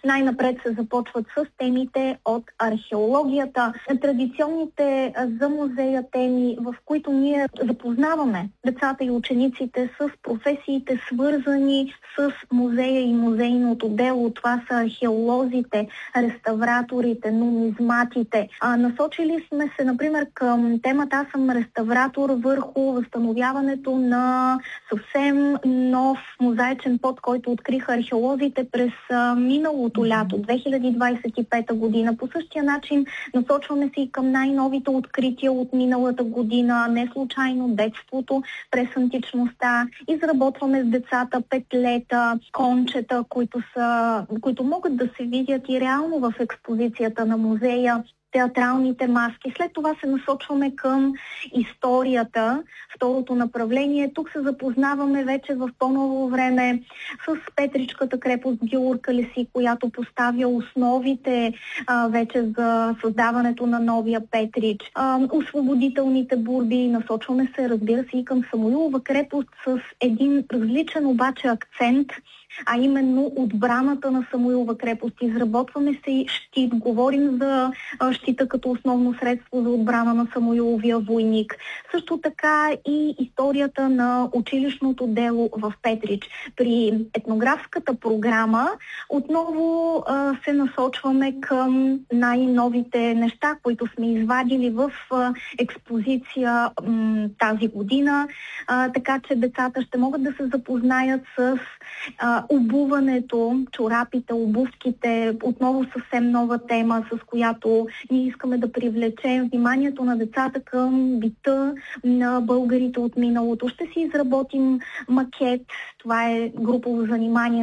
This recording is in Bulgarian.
Най-напред се започват с темите от археологията, традиционните за музея теми, в които ние запознаваме децата и учениците с професиите, свързани с музея и музейното дело. Това са археолозите, реставраторите, нумизматите. Насочили сме се, например, към темата "Аз съм реставратор" върху възстановяването на съвсем нов мозаичен пот, който откриха археолозите през миналото лято, 2025 година. По същия начин насочваме се и към най-новите открития от миналата година, не случайно детството през античността. Изработваме с децата петлета, кончета, които могат да се видят и реално в експозицията на музея, театралните маски. След това се насочваме към историята, второто направление. Тук се запознаваме вече в по-ново време с Петричката крепост Георг-Калеси, която поставя основите вече за създаването на новия Петрич. Освободителните борби. Насочваме се, разбира се, и към Самуилова крепост с един различен обаче акцент, а именно отбраната на Самуилова крепост. Изработваме се и щит. Говорим за щита като основно средство за отбрана на Самуиловия войник. Също така и историята на училищното дело в Петрич. При етнографската програма отново се насочваме към най-новите неща, които сме извадили в експозиция тази година, така че децата ще могат да се запознаят с обуването, чорапите, обувките, отново съвсем нова тема, с която ние искаме да привлечем вниманието на децата към бита на българите от миналото. Ще си изработим макет, това е групово занимание